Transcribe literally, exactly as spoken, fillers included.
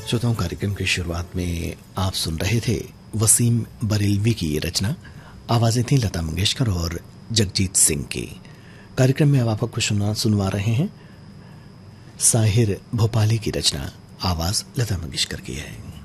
श्रोताओं, कार्यक्रम की शुरुआत में आप सुन रहे थे वसीम बरेलवी की ये रचना। आवाजें थी लता मंगेशकर और जगजीत सिंह की। कार्यक्रम में अब आप आपको सुना सुनवा रहे हैं साहिर भोपाली की रचना। आवाज लता मंगेशकर की है।